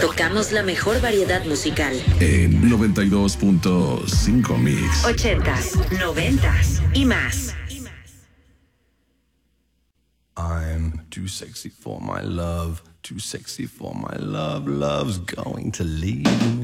Tocamos la mejor variedad musical. En 92.5 Mix. 80s, 90s y más. I'm too sexy for my love, too sexy for my love, love's going to leave me.